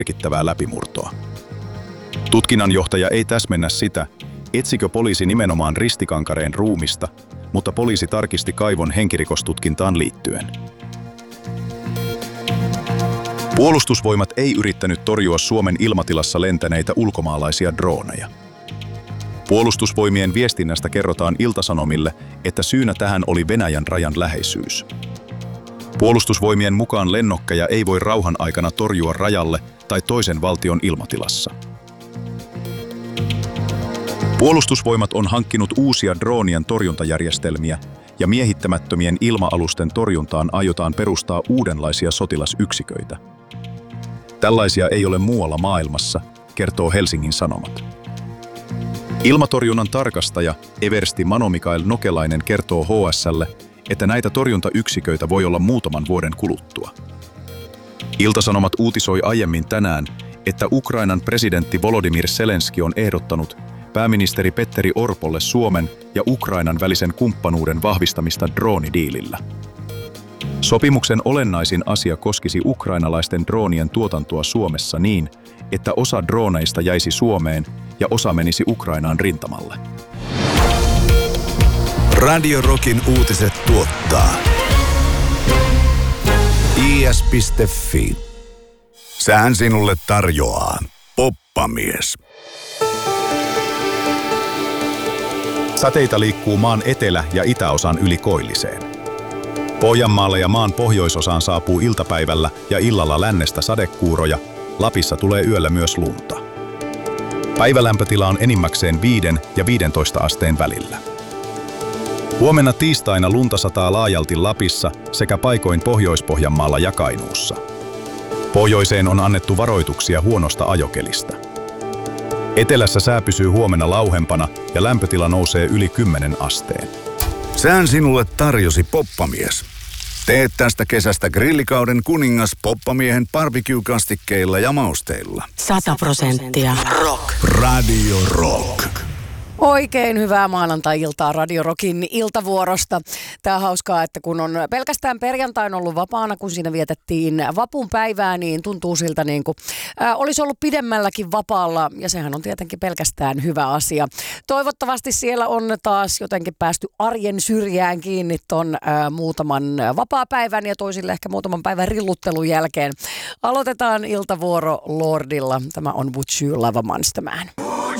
merkittävää läpimurtoa. Tutkinnanjohtaja ei täsmennä sitä, etsikö poliisi nimenomaan Ristikankareen ruumista, mutta poliisi tarkisti kaivon henkirikostutkintaan liittyen. Puolustusvoimat ei yrittänyt torjua Suomen ilmatilassa lentäneitä ulkomaalaisia drooneja. Puolustusvoimien viestinnästä kerrotaan Ilta-Sanomille, että syynä tähän oli Venäjän rajan läheisyys. Puolustusvoimien mukaan lennokkeja ei voi rauhan aikana torjua rajalle tai toisen valtion ilmatilassa. Puolustusvoimat on hankkinut uusia droonien torjuntajärjestelmiä ja miehittämättömien ilma-alusten torjuntaan aiotaan perustaa uudenlaisia sotilasyksiköitä. Tällaisia ei ole muualla maailmassa, kertoo Helsingin Sanomat. Ilmatorjunnan tarkastaja Eversti Mano-Mikael Nokelainen kertoo HS:lle, että näitä torjuntayksiköitä voi olla muutaman vuoden kuluttua. Ilta-Sanomat uutisoi aiemmin tänään, että Ukrainan presidentti Volodymyr Zelenski on ehdottanut pääministeri Petteri Orpolle Suomen ja Ukrainan välisen kumppanuuden vahvistamista droonidiilillä. Sopimuksen olennaisin asia koskisi ukrainalaisten droonien tuotantoa Suomessa niin, että osa drooneista jäisi Suomeen ja osa menisi Ukrainaan rintamalle. Radio Rockin uutiset tuottaa is.fi. Sään sinulle tarjoaa Poppamies. Sateita liikkuu maan etelä- ja itäosan yli Koilliseen. Pohjanmaalle ja maan pohjoisosaan saapuu iltapäivällä ja illalla lännestä sadekuuroja, Lapissa tulee yöllä myös lunta. Päivälämpötila on enimmäkseen 5 ja 15 asteen välillä. Huomenna tiistaina lunta sataa laajalti Lapissa sekä paikoin Pohjois-Pohjanmaalla ja Kainuussa. Pohjoiseen on annettu varoituksia huonosta ajokelistä. Etelässä sää pysyy huomenna lauhempana ja lämpötila nousee yli 10 asteen. Sään sinulle tarjosi Poppamies. Teet tästä kesästä grillikauden kuningas Poppamiehen barbecue-kastikkeilla ja mausteilla. 100% rock. Radio Rock. Oikein hyvää maanantai-iltaa Radio Rockin iltavuorosta. Tämä on hauskaa, että kun on pelkästään perjantain ollut vapaana, kun siinä vietettiin vapun päivää, niin tuntuu siltä niin kuin olisi ollut pidemmälläkin vapaalla, ja sehän on tietenkin pelkästään hyvä asia. Toivottavasti siellä on taas jotenkin päästy arjen syrjään kiinni ton muutaman vapaapäivän ja toisille ehkä muutaman päivän rilluttelun jälkeen. Aloitetaan iltavuoro Lordilla. Tämä on Would You Love a Monster Man?